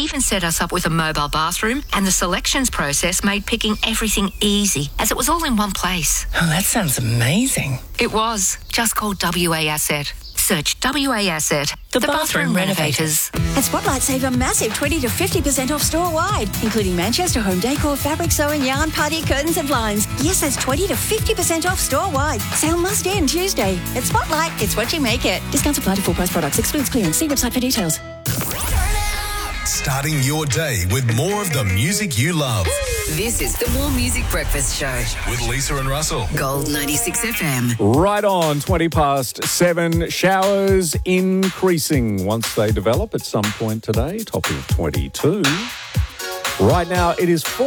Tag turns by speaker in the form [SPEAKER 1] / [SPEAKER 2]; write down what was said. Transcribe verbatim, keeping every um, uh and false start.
[SPEAKER 1] even set us up with a mobile bathroom, and the selections process made picking everything easy, as it was all in one place.
[SPEAKER 2] Oh, that sounds amazing.
[SPEAKER 1] It was. Just call W A Asset. Search W A Asset,
[SPEAKER 2] The
[SPEAKER 1] the,
[SPEAKER 2] bathroom
[SPEAKER 1] bathroom, renovators.
[SPEAKER 3] At Spotlight, save a massive twenty to fifty percent off store-wide, including Manchester home decor, fabric sewing, yarn, party, curtains and blinds. Yes, that's twenty to fifty percent off store-wide. Sale must end Tuesday. At Spotlight, it's what you make it. Discounts apply to full price products. Excludes clearance. See website for details.
[SPEAKER 4] Starting your day with more of the music you love.
[SPEAKER 5] This is the More Music Breakfast Show.
[SPEAKER 4] With Lisa and Russell.
[SPEAKER 5] Gold ninety-six F M.
[SPEAKER 6] Right on, twenty past seven. Showers increasing once they develop at some point today. Top of twenty-two. Right now, it is four.